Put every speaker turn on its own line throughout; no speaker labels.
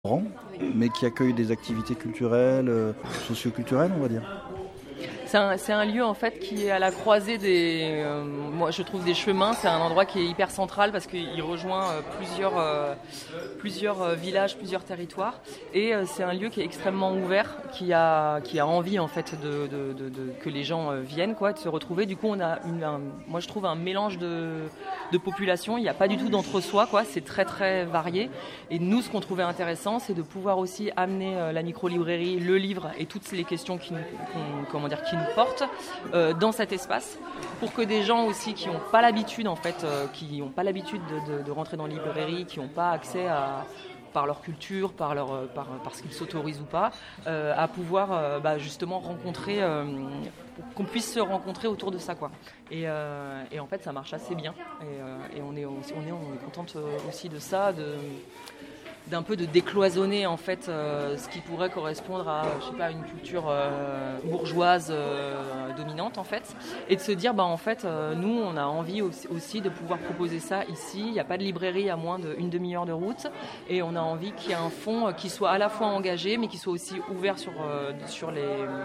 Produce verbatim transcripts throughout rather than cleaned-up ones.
mais qui accueille des activités culturelles, euh, socio-culturelles, on va dire.
C'est un, c'est un lieu en fait qui est à la croisée des, euh, moi je trouve des chemins. C'est un endroit qui est hyper central parce qu'il rejoint euh, plusieurs, euh, plusieurs euh, villages, plusieurs territoires. Et euh, c'est un lieu qui est extrêmement ouvert, qui a, qui a envie en fait de, de, de, de que les gens euh, viennent, quoi, de se retrouver. Du coup, on a une, un, moi je trouve un mélange de, de population. Il n'y a pas du tout d'entre-soi, quoi. C'est très très varié. Et nous, ce qu'on trouvait intéressant, c'est de pouvoir aussi amener euh, la micro-librairie, le livre et toutes les questions qui nous, comment dire, qui nous porte euh, dans cet espace pour que des gens aussi qui n'ont pas l'habitude en fait, euh, qui n'ont pas l'habitude de, de, de rentrer dans les librairies, qui n'ont pas accès à par leur culture, par leur par parce qu'ils s'autorisent ou pas, euh, à pouvoir euh, bah, justement rencontrer, euh, qu'on puisse se rencontrer autour de ça, quoi. Et, euh, et en fait, ça marche assez bien. Et, euh, et on est on est on est contente aussi de ça, de d'un peu de décloisonner en fait euh, ce qui pourrait correspondre à je sais pas une culture euh, bourgeoise euh, dominante en fait, et de se dire bah en fait euh, nous on a envie aussi, aussi de pouvoir proposer ça ici. Il n'y a pas de librairie à moins d'une demi-heure de route et on a envie qu'il y ait un fond qui soit à la fois engagé mais qui soit aussi ouvert sur euh, sur les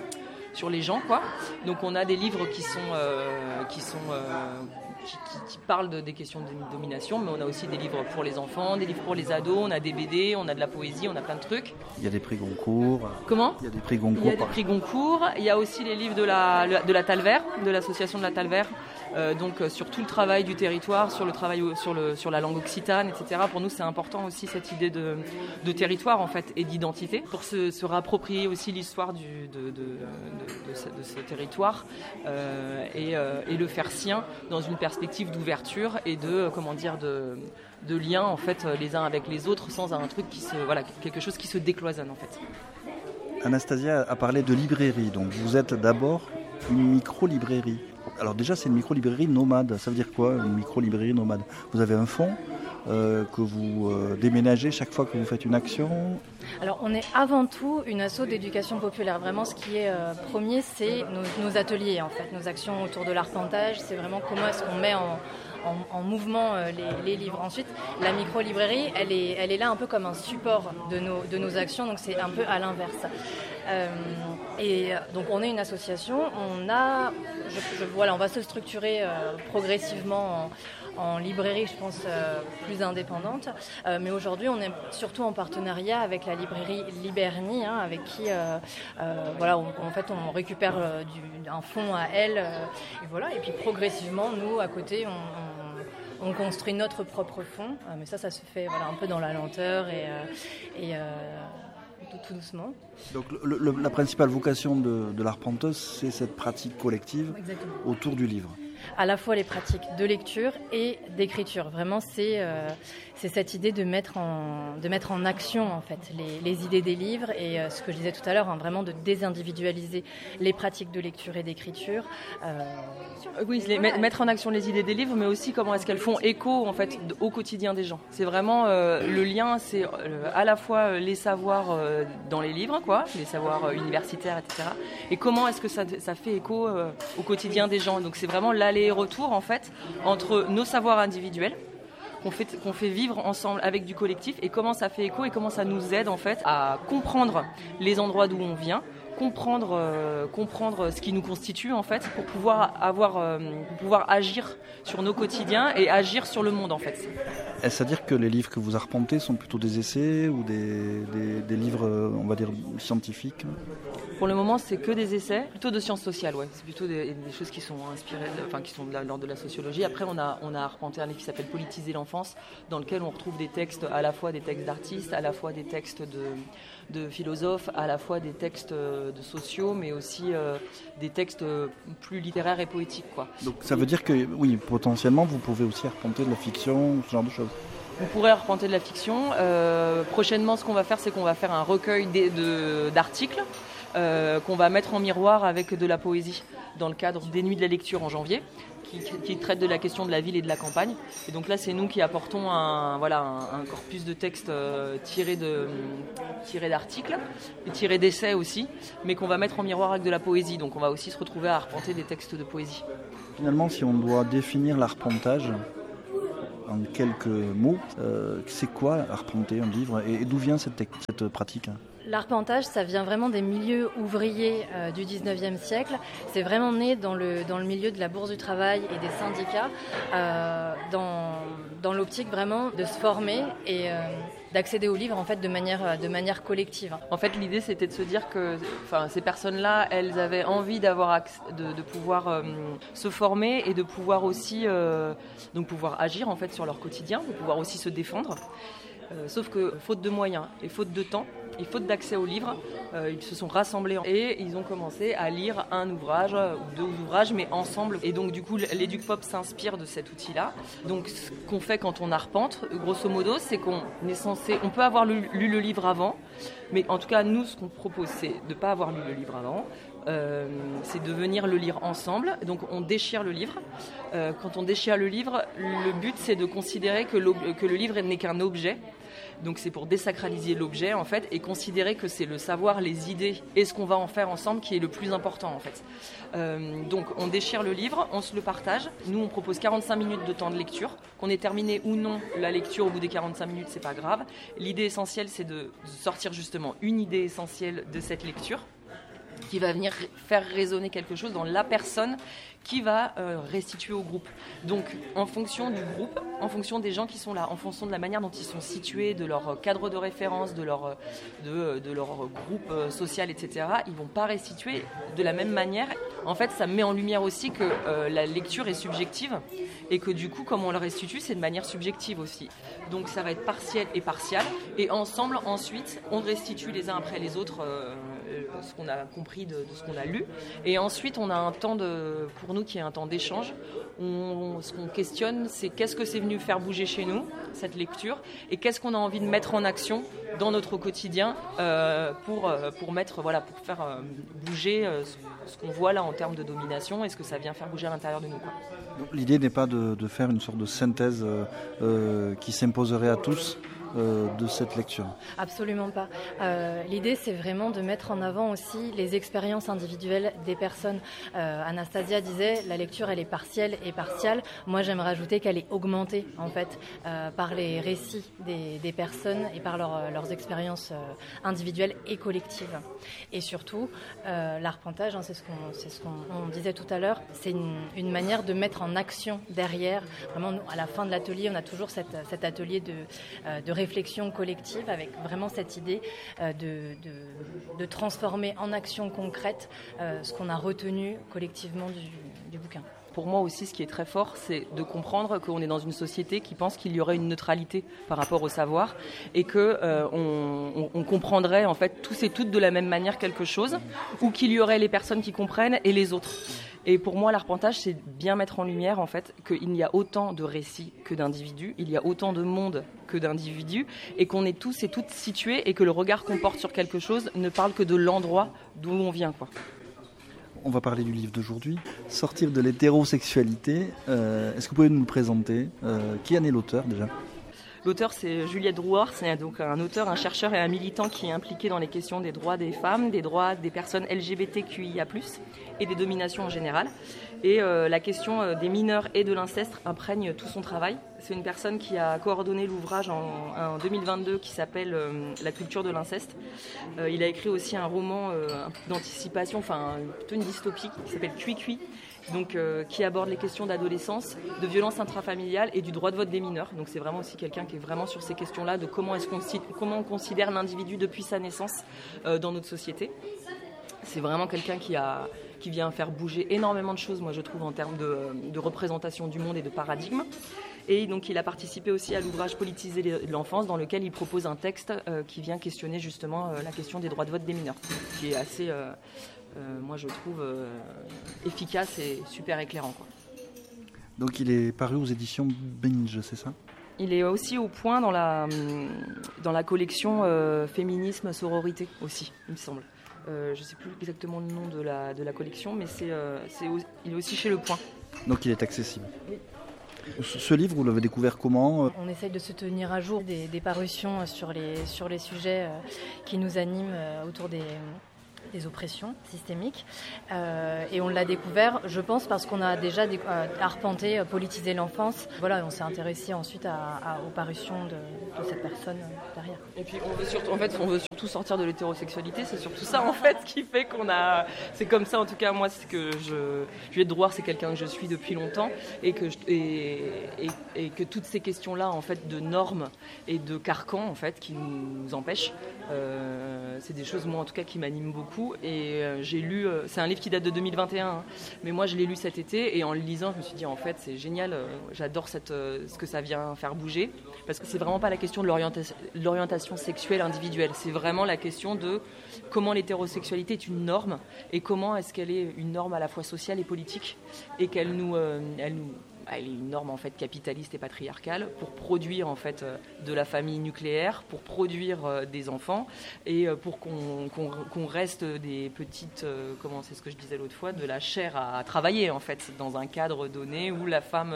sur les gens, quoi. Donc on a des livres qui sont euh, qui sont euh, Qui, qui, qui parlent de, des questions de domination, mais on a aussi des livres pour les enfants, des livres pour les ados, on a des B D, on a de la poésie, on a plein de trucs.
Il y a des prix Goncourt.
Comment ?
Il y a des prix Goncourt.
Il y a des prix Goncourt. Il y a aussi les livres de la, de la Talvert, de l'association de la Talvert, euh, donc euh, sur tout le travail du territoire, sur le travail sur, le, sur la langue occitane, et cetera. Pour nous, c'est important aussi cette idée de, de territoire en fait et d'identité, pour se, se réapproprier aussi l'histoire du, de, de, de, de, ce, de ce territoire euh, et, euh, et le faire sien dans une perspective d'ouverture et de comment dire de, de lien en fait les uns avec les autres sans un truc qui se voilà quelque chose qui se décloisonne en fait.
Anastasia a parlé de librairie, donc vous êtes d'abord une micro-librairie. Alors déjà c'est une micro-librairie nomade, ça veut dire quoi une micro-librairie nomade ? Vous avez un fonds euh, que vous euh, déménagez chaque fois que vous faites une action ?
Alors on est avant tout une asso d'éducation populaire. Vraiment ce qui est euh, premier c'est nos, nos ateliers en fait, nos actions autour de l'arpentage. C'est vraiment comment est-ce qu'on met en, en, en mouvement euh, les, les livres. Ensuite la micro-librairie elle est, elle est là un peu comme un support de nos, de nos actions, donc c'est un peu à l'inverse. Euh, et donc on est une association, on a, je, je, voilà, on va se structurer euh, progressivement en, en librairie, je pense, euh, plus indépendante. Euh, mais aujourd'hui, on est surtout en partenariat avec la librairie Liberni, hein, avec qui, euh, euh, voilà, on, en fait, on récupère euh, du, un fonds à elle. Euh, et voilà. Et puis progressivement, nous, à côté, on, on, on construit notre propre fonds. Euh, mais ça, ça se fait voilà, un peu dans la lenteur et, euh, et euh, tout, tout doucement.
Donc le, le, la principale vocation de, de l'arpenteuse, c'est cette pratique collective. Exactement. Autour du livre.
À la fois les pratiques de lecture et d'écriture. Vraiment, c'est, euh, c'est cette idée de mettre en, de mettre en action en fait, les, les idées des livres et euh, ce que je disais tout à l'heure, hein, vraiment de désindividualiser les pratiques de lecture et d'écriture. Euh,
oui, les, voilà. Mettre en action les idées des livres, mais aussi comment est-ce qu'elles font écho en fait, au quotidien des gens. C'est vraiment euh, le lien, c'est euh, à la fois les savoirs euh, dans les livres, quoi, les savoirs euh, universitaires, et cetera. Et comment est-ce que ça, ça fait écho euh, au quotidien des gens. Donc c'est vraiment l'aller-retour en fait entre nos savoirs individuels qu'on fait, qu'on fait vivre ensemble avec du collectif et comment ça fait écho et comment ça nous aide en fait à comprendre les endroits d'où on vient, comprendre, euh, comprendre ce qui nous constitue en fait pour pouvoir avoir, euh, pour pouvoir agir sur nos quotidiens et agir sur le monde en fait.
Est-ce à dire que les livres que vous arpentez sont plutôt des essais ou des, des, des livres, on va dire, scientifiques ?
Pour le moment, c'est que des essais, plutôt de sciences sociales, ouais. C'est plutôt des, des choses qui sont inspirées, de, enfin qui sont de l'ordre de la sociologie. Après, on a, on a arpenté un livre qui s'appelle Politiser l'enfance, dans lequel on retrouve des textes, à la fois des textes d'artistes, à la fois des textes de, de philosophes, à la fois des textes de sociaux, mais aussi euh, des textes plus littéraires et poétiques, quoi. Donc ça
veut dire que, oui, potentiellement, vous pouvez aussi arpenter de la fiction, ce genre de choses.
On pourrait arpenter de la fiction. Euh, prochainement, ce qu'on va faire, c'est qu'on va faire un recueil de, de, d'articles. Euh, qu'on va mettre en miroir avec de la poésie dans le cadre des Nuits de la lecture en janvier qui, qui traite de la question de la ville et de la campagne. Et donc là, c'est nous qui apportons un, voilà, un, un corpus de textes euh, tirés, de, tirés d'articles et tirés d'essais aussi, mais qu'on va mettre en miroir avec de la poésie. Donc on va aussi se retrouver à arpenter des textes de poésie.
Finalement, si on doit définir l'arpentage, en quelques mots, euh, c'est quoi arpenter un livre et, et d'où vient cette, cette pratique?
L'arpentage, ça vient vraiment des milieux ouvriers euh, du dix-neuvième siècle. C'est vraiment né dans le, dans le milieu de la Bourse du Travail et des syndicats, euh, dans, dans l'optique vraiment de se former et euh, d'accéder aux livres en fait, de, manière, de manière collective.
En fait, l'idée, c'était de se dire que enfin, ces personnes-là, elles avaient envie d'avoir accès, de, de pouvoir euh, se former et de pouvoir aussi euh, donc pouvoir agir en fait, sur leur quotidien, de pouvoir aussi se défendre. Euh, sauf que, faute de moyens et faute de temps, et faute d'accès aux livres, euh, ils se sont rassemblés et ils ont commencé à lire un ouvrage ou deux ouvrages, mais ensemble. Et donc, du coup, l'Educ-Pop s'inspire de cet outil-là. Donc, ce qu'on fait quand on arpente, grosso modo, c'est qu'on est censé... On peut avoir lu, lu le livre avant, mais en tout cas, nous, ce qu'on propose, c'est de ne pas avoir lu le livre avant. Euh, c'est de venir le lire ensemble. Donc on déchire le livre. Euh, quand on déchire le livre, le but c'est de considérer que, que le livre n'est qu'un objet. Donc c'est pour désacraliser l'objet en fait et considérer que c'est le savoir, les idées et ce qu'on va en faire ensemble qui est le plus important en fait. Euh, donc on déchire le livre, on se le partage. Nous on propose quarante-cinq minutes de temps de lecture. Qu'on ait terminé ou non la lecture au bout des quarante-cinq minutes, c'est pas grave. L'idée essentielle c'est de sortir justement une idée essentielle de cette lecture qui va venir faire résonner quelque chose dans la personne qui va euh, restituer au groupe. Donc, en fonction du groupe, en fonction des gens qui sont là, en fonction de la manière dont ils sont situés, de leur cadre de référence, de leur, de, de leur groupe social, et cetera, ils ne vont pas restituer de la même manière. En fait, ça met en lumière aussi que euh, la lecture est subjective et que du coup, comme on le restitue, c'est de manière subjective aussi. Donc, ça va être partiel et partial. Et ensemble, ensuite, on restitue les uns après les autres euh, ce qu'on a compris de, de ce qu'on a lu. Et ensuite, on a un temps de, pour nous qui est un temps d'échange. On, ce qu'on questionne, c'est qu'est-ce que c'est venu faire bouger chez nous, cette lecture, et qu'est-ce qu'on a envie de mettre en action dans notre quotidien euh, pour, pour, mettre, voilà, pour faire euh, bouger euh, ce, ce qu'on voit là en termes de domination et ce que ça vient faire bouger à l'intérieur de nous, quoi.
Donc, l'idée n'est pas de, de faire une sorte de synthèse euh, euh, qui s'imposerait à tous euh, de cette lecture.
Absolument pas. Euh, l'idée, c'est vraiment de mettre en avant aussi les expériences individuelles des personnes. Euh, Anastasia disait, la lecture, elle est partielle et partiale. Moi, j'aimerais rajouter qu'elle est augmentée, en fait, euh, par les récits des, des personnes et par leur, leurs expériences euh, individuelles et collectives. Et surtout, euh, l'arpentage, hein, c'est ce qu'on, c'est ce qu'on on disait tout à l'heure, c'est une, une manière de mettre en action derrière. Vraiment, nous, à la fin de l'atelier, on a toujours cette, cet atelier de, euh, de réflexion collective avec vraiment cette idée euh, de, de, de transformer en action concrète euh, ce qu'on a retenu collectivement du, du bouquin.
Pour moi aussi, ce qui est très fort, c'est de comprendre qu'on est dans une société qui pense qu'il y aurait une neutralité par rapport au savoir et qu'on euh, on, on comprendrait en fait tous et toutes de la même manière quelque chose, ou qu'il y aurait les personnes qui comprennent et les autres. Et pour moi, l'arpentage, c'est bien mettre en lumière en fait qu'il y a autant de récits que d'individus, il y a autant de monde que d'individus, et qu'on est tous et toutes situés et que le regard qu'on porte sur quelque chose ne parle que de l'endroit d'où on vient, quoi.
On va parler du livre d'aujourd'hui, Sortir de l'hétérosexualité. Euh, est-ce que vous pouvez nous le présenter? euh, Qui en est l'auteur déjà?
L'auteur, c'est Juliette Drouhard, c'est donc un auteur, un chercheur et un militant qui est impliqué dans les questions des droits des femmes, des droits des personnes L G B T Q I A plus, et des dominations en général. Et euh, la question euh, des mineurs et de l'inceste imprègne tout son travail. C'est une personne qui a coordonné l'ouvrage en, en deux mille vingt-deux qui s'appelle euh, La culture de l'inceste. Euh, il a écrit aussi un roman euh, d'anticipation, enfin plutôt une dystopie qui s'appelle Cui Cui. Donc, euh, qui aborde les questions d'adolescence, de violence intrafamiliale et du droit de vote des mineurs. Donc c'est vraiment aussi quelqu'un qui est vraiment sur ces questions-là de comment, est-ce qu'on, comment on considère l'individu depuis sa naissance euh, dans notre société. C'est vraiment quelqu'un qui, a, qui vient faire bouger énormément de choses, moi je trouve, en termes de, de représentation du monde et de paradigme. Et donc il a participé aussi à l'ouvrage Politiser l'enfance, dans lequel il propose un texte euh, qui vient questionner justement euh, la question des droits de vote des mineurs, qui est assez... Euh, Euh, moi je trouve euh, efficace et super éclairant, quoi.
Donc il est paru aux éditions Binge, c'est ça?
Il est aussi au point dans la, dans la collection euh, Féminisme, Sororité aussi, il me semble. Euh, je ne sais plus exactement le nom de la, de la collection, mais c'est, euh, c'est, il est aussi chez Le Point.
Donc il est accessible. Oui. Ce livre, vous l'avez découvert comment?
On essaye de se tenir à jour des, des parutions sur les, sur les sujets qui nous animent autour des... des oppressions systémiques. Euh, et on l'a découvert, je pense, parce qu'on a déjà dé- euh, arpenté, euh, politisé l'enfance. Voilà, on s'est intéressé ensuite à, à, aux parutions de, de cette personne euh, derrière.
Et puis on veut surtout, en fait, on veut surtout sortir de l'hétérosexualité. C'est surtout ça, en fait, qui fait qu'on a. C'est comme ça, en tout cas, moi, c'est que je. Juliette Drouard, c'est quelqu'un que je suis depuis longtemps et que je, et, et, et que toutes ces questions-là, en fait, de normes et de carcans, en fait, qui nous empêchent. Euh, c'est des choses, moi, en tout cas, qui m'animent beaucoup. Et euh, j'ai lu, euh, c'est un livre qui date de deux mille vingt et un, hein, mais moi je l'ai lu cet été et en le lisant je me suis dit en fait c'est génial, euh, j'adore cette, euh, ce que ça vient faire bouger, parce que c'est vraiment pas la question de l'orientation, l'orientation sexuelle individuelle, c'est vraiment la question de comment l'hétérosexualité est une norme et comment est-ce qu'elle est une norme à la fois sociale et politique et qu'elle nous, euh, elle nous elle est une norme en fait capitaliste et patriarcale pour produire en fait de la famille nucléaire, pour produire des enfants et pour qu'on, qu'on, qu'on reste des petites, comment c'est ce que je disais l'autre fois, de la chair à travailler en fait dans un cadre donné où la femme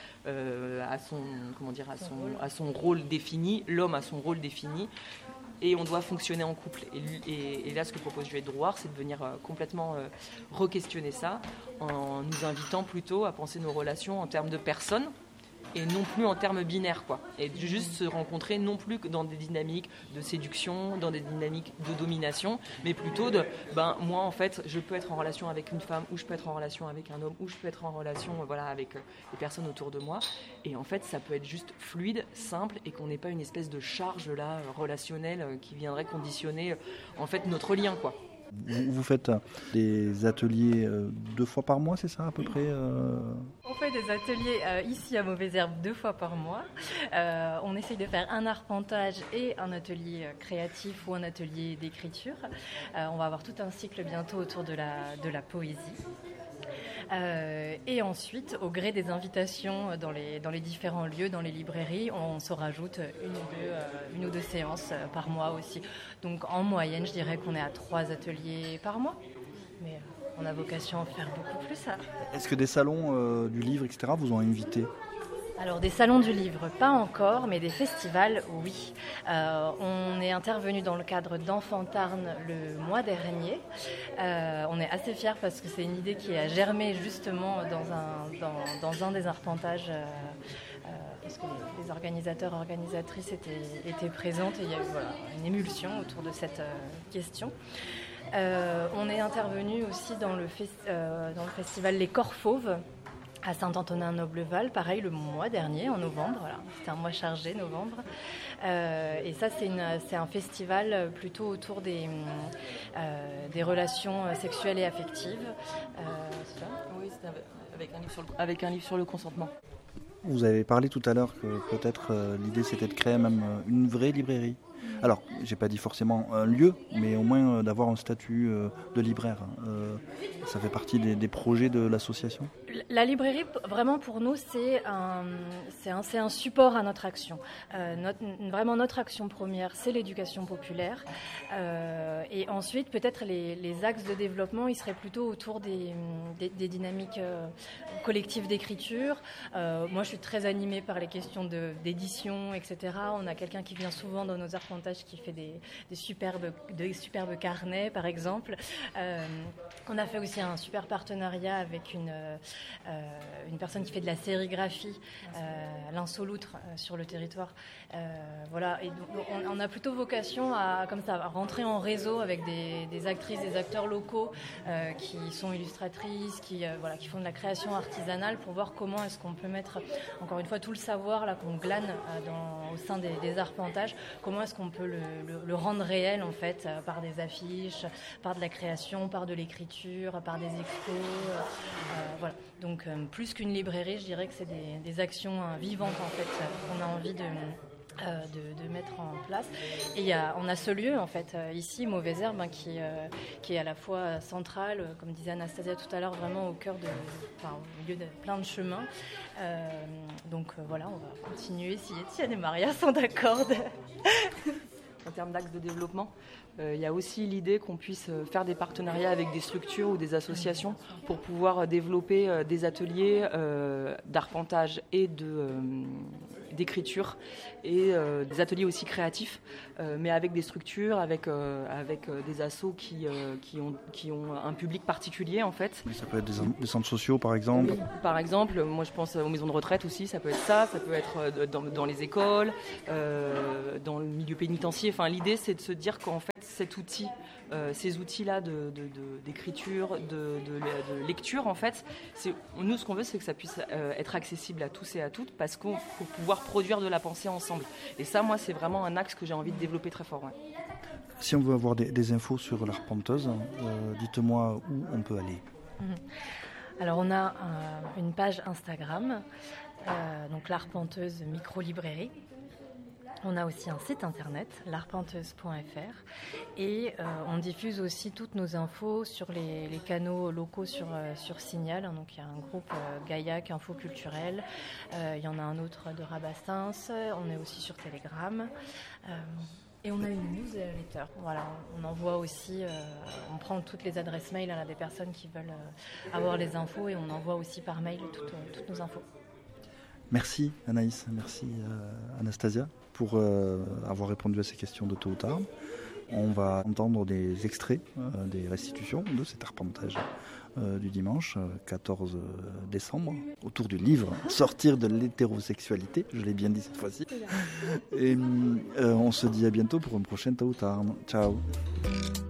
euh, a son, comment dire, a son, a son rôle défini, l'homme a son rôle défini. Et on doit fonctionner en couple. Et, et, et là, ce que propose Juliette Drouard, c'est de venir euh, complètement euh, re-questionner ça, en nous invitant plutôt à penser nos relations en termes de personnes, et non plus en termes binaires, quoi. Et juste se rencontrer non plus que dans des dynamiques de séduction, dans des dynamiques de domination, mais plutôt de, ben, moi, en fait, je peux être en relation avec une femme, ou je peux être en relation avec un homme, ou je peux être en relation, voilà, avec euh, les personnes autour de moi. Et en fait, ça peut être juste fluide, simple, et qu'on n'ait pas une espèce de charge, là, relationnelle, euh, qui viendrait conditionner, euh, en fait, notre lien, quoi.
Vous, vous faites des ateliers euh, deux fois par mois, c'est ça à peu près euh...
On fait des ateliers euh, ici à Mauvaise Herbe deux fois par mois. Euh, on essaye de faire un arpentage et un atelier créatif ou un atelier d'écriture. Euh, on va avoir tout un cycle bientôt autour de la, de la poésie. Euh, et ensuite, au gré des invitations dans les, dans les différents lieux, dans les librairies, on se rajoute une ou deux, euh, une ou deux séances par mois aussi. Donc en moyenne, je dirais qu'on est à trois ateliers par mois. Mais euh, on a vocation à en faire beaucoup plus. Ça.
Est-ce que des salons euh, du livre, et cetera, vous ont invité ?
Alors des salons du livre, pas encore, mais des festivals, oui. Euh, on est intervenu dans le cadre d'Enfantarn le mois dernier. Euh, on est assez fiers parce que c'est une idée qui a germé justement dans un, dans, dans un des arpentages. Euh, euh, parce que les, les organisateurs, organisatrices étaient, étaient présentes et il y a eu voilà, une émulsion autour de cette euh, question. Euh, on est intervenu aussi dans le, fes- euh, dans le festival Les Corps Fauves, à Saint-Antonin-Nobleval, pareil, le mois dernier, en novembre. Voilà. C'était un mois chargé, novembre. Euh, et ça, c'est, une, c'est un festival plutôt autour des, euh, des relations sexuelles et affectives. Euh, c'est ça ?
Oui, c'est avec un, livre sur le, avec un livre sur le consentement.
Vous avez parlé tout à l'heure que peut-être euh, l'idée c'était de créer même euh, une vraie librairie. Alors, j'ai pas dit forcément un lieu, mais au moins euh, d'avoir un statut euh, de libraire. Euh, ça fait partie des, des projets de l'association ?
La librairie, vraiment pour nous, c'est un, c'est un, c'est un support à notre action. Euh, notre, vraiment, notre action première, c'est l'éducation populaire. Euh, et ensuite, peut-être les, les axes de développement, ils seraient plutôt autour des, des, des dynamiques euh, collectives d'écriture. Euh, moi, je suis très animée par les questions de, d'édition, et cetera. On a quelqu'un qui vient souvent dans nos arpentages qui fait des, des, superbes, des superbes carnets, par exemple. Euh, on a fait aussi un super partenariat avec une... Euh, une personne qui fait de la sérigraphie, euh, l'insoloutre euh, sur le territoire. Euh, voilà, et donc, on, on a plutôt vocation à, comme ça, à rentrer en réseau avec des, des actrices, des acteurs locaux euh, qui sont illustratrices, qui, euh, voilà, qui font de la création artisanale pour voir comment est-ce qu'on peut mettre, encore une fois, tout le savoir là, qu'on glane euh, dans, au sein des, des arpentages, comment est-ce qu'on peut le, le, le rendre réel en fait, euh, par des affiches, par de la création, par de l'écriture, par des expos, euh, euh, voilà. Donc euh, plus qu'une librairie, je dirais que c'est des, des actions euh, vivantes en fait qu'on a envie de, euh, de, de mettre en place. Et y a, on a ce lieu en fait euh, ici, Mauvaise Herbe, hein, qui, euh, qui est à la fois central, euh, comme disait Anastasia tout à l'heure, vraiment au cœur de, enfin, au milieu de plein de chemins. Euh, donc euh, voilà, on va continuer si Étienne et Maria sont d'accord.
En termes d'axe de développement, euh, il y a aussi l'idée qu'on puisse faire des partenariats avec des structures ou des associations pour pouvoir développer euh, des ateliers euh, d'arpentage et de, euh, d'écriture et euh, des ateliers aussi créatifs, euh, mais avec des structures, avec, euh, avec euh, des assos qui, euh, qui, ont, qui ont un public particulier en fait.
Mais ça peut être des, des centres sociaux par exemple.
Oui, par exemple, moi je pense aux maisons de retraite aussi, ça peut être ça, ça peut être dans, dans les écoles, euh, dans le milieu pénitentiaire. Enfin, l'idée c'est de se dire qu'en fait cet outil, euh, ces outils-là de, de, de, d'écriture, de, de, de lecture en fait, c'est, nous ce qu'on veut c'est que ça puisse euh, être accessible à tous et à toutes parce qu'il faut pouvoir produire de la pensée ensemble. Et ça, moi, c'est vraiment un axe que j'ai envie de développer très fort. Ouais.
Si on veut avoir des, des infos sur l'Arpenteuse, euh, dites-moi où on peut aller.
Mmh. Alors, on a euh, une page Instagram, euh, donc l'Arpenteuse Micro-Librairie. On a aussi un site internet, l'arpenteuse point f r, et euh, on diffuse aussi toutes nos infos sur les, les canaux locaux sur, euh, sur Signal. Donc il y a un groupe euh, Gaillac Info Culturelle, euh, il y en a un autre de Rabastens, on est aussi sur Telegram. Euh, Et on a une newsletter. Voilà, on envoie aussi, euh, on prend toutes les adresses mail à des personnes qui veulent euh, avoir les infos et on envoie aussi par mail toutes, toutes nos infos.
Merci Anaïs, merci euh, Anastasia pour euh, avoir répondu à ces questions de tôt ou tard. On va entendre des extraits euh, des restitutions de cet arpentage euh, du dimanche euh, quatorze décembre autour du livre « Sortir de l'hétérosexualité », je l'ai bien dit cette fois-ci. Et euh, on se dit à bientôt pour une prochaine tôt ou tard. Ciao.